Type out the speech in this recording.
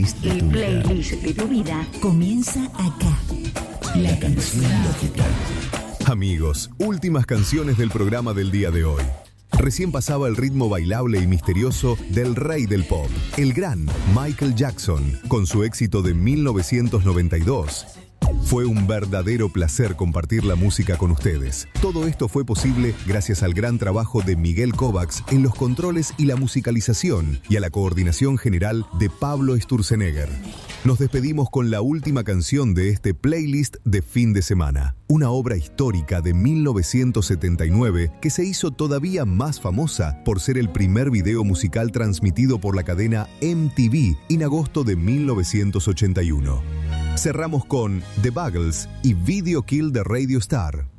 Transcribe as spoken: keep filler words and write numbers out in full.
El playlist de tu vida comienza acá. La canción digital. Amigos, últimas canciones del programa del día de hoy. Recién pasaba el ritmo bailable y misterioso del rey del pop, el gran Michael Jackson, con su éxito de mil novecientos noventa y dos. Fue un verdadero placer compartir la música con ustedes. Todo esto fue posible gracias al gran trabajo de Miguel Kovacs en los controles y la musicalización y a la coordinación general de Pablo Sturzenegger. Nos despedimos con la última canción de este playlist de fin de semana, una obra histórica de mil novecientos setenta y nueve que se hizo todavía más famosa por ser el primer video musical transmitido por la cadena M T V en agosto de mil novecientos ochenta y uno. Cerramos con The Buggles y Video Kill de Radio Star.